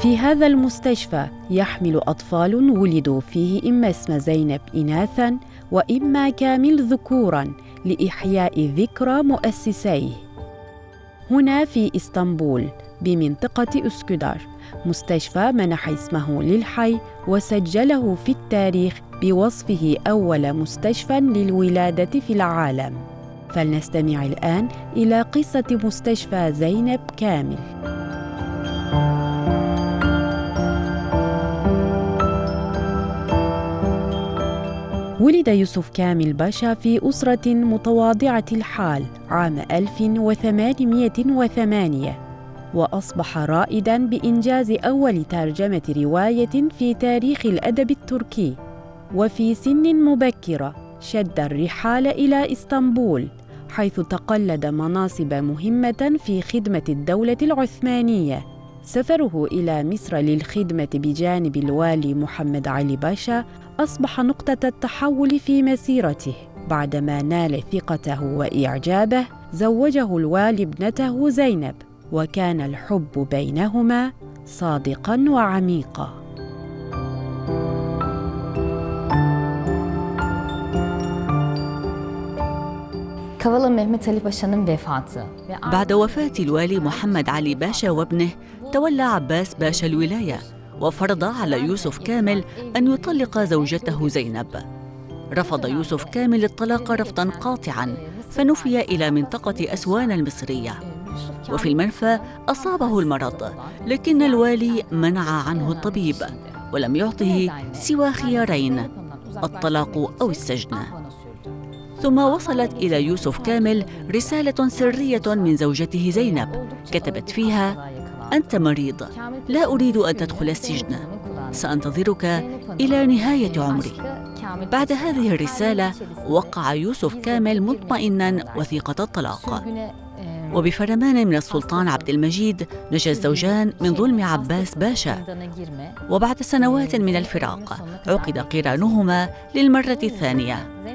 في هذا المستشفى يحمل أطفال ولدوا فيه إما اسم زينب إناثاً وإما كامل ذكوراً لإحياء ذكرى مؤسسيه. هنا في إسطنبول بمنطقة أسكندر مستشفى منح اسمه للحي وسجله في التاريخ بوصفه أول مستشفى للولادة في العالم. فلنستمع الآن إلى قصة مستشفى زينب كامل. ولد يوسف كامل باشا في أسرة متواضعة الحال عام 1808، وأصبح رائداً بإنجاز أول ترجمة رواية في تاريخ الأدب التركي. وفي سن مبكرة شد الرحال إلى إسطنبول، حيث تقلد مناصب مهمة في خدمة الدولة العثمانية. سفره إلى مصر للخدمة بجانب الوالي محمد علي باشا أصبح نقطة التحول في مسيرته. بعدما نال ثقته وإعجابه زوجه الوالي ابنته زينب، وكان الحب بينهما صادقاً وعميقاً. بعد وفاة الوالي محمد علي باشا وابنه، تولى عباس باشا الولاية، وفرض على يوسف كامل أن يطلق زوجته زينب. رفض يوسف كامل الطلاق رفضاً قاطعاً، فنفي إلى منطقة أسوان المصرية. وفي المنفى أصابه المرض، لكن الوالي منع عنه الطبيب ولم يعطه سوى خيارين: الطلاق أو السجن. ثم وصلت إلى يوسف كامل رسالة سرية من زوجته زينب كتبت فيها: أنت مريض، لا أريد أن تدخل السجن، سأنتظرك إلى نهاية عمري. بعد هذه الرسالة وقع يوسف كامل مطمئناً وثيقة الطلاق. وبفرمان من السلطان عبد المجيد نجا الزوجان من ظلم عباس باشا، وبعد سنوات من الفراق عقد قرانهما للمرة الثانية.